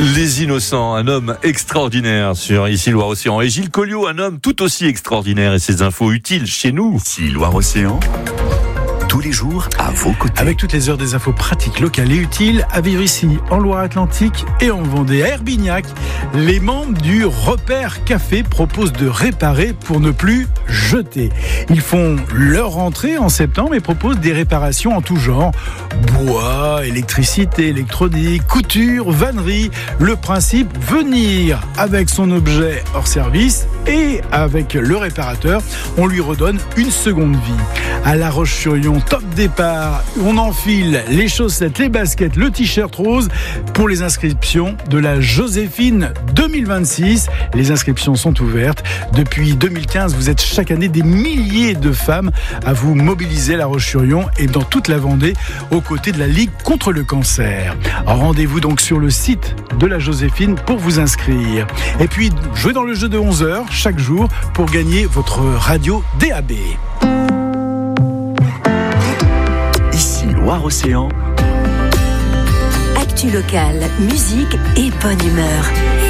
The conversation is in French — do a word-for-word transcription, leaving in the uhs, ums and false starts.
Les Innocents, un homme extraordinaire sur Ici Loire-Océan. Et Gilles Colliot, un homme tout aussi extraordinaire et ses infos utiles chez nous. Ici Loire-Océan, tous les jours à vos côtés. Avec toutes les heures des infos pratiques, locales et utiles à vivre ici en Loire-Atlantique et en Vendée. À Herbignac, les membres du Repère Café proposent de réparer pour ne plus jeter. Ils font leur rentrée en septembre et proposent des réparations en tout genre. Bois, électricité, électronique, couture, vannerie. Le principe, venir avec son objet hors service et avec le réparateur, on lui redonne une seconde vie. À La Roche-sur-Yon, top départ, on enfile les chaussettes, les baskets, le t-shirt rose pour les inscriptions de la Joséphine deux mille vingt-six. Les inscriptions sont ouvertes. Depuis deux mille quinze, vous êtes chaque année des milliers de femmes à vous mobiliser à La Roche-sur-Yon et dans toute la Vendée aux côtés de la Ligue contre le cancer. Rendez-vous donc sur le site de la Joséphine pour vous inscrire. Et puis, jouez dans le jeu de onze heures chaque jour pour gagner votre radio D A B. Ici Loire-Océan. Actu locale, musique et bonne humeur.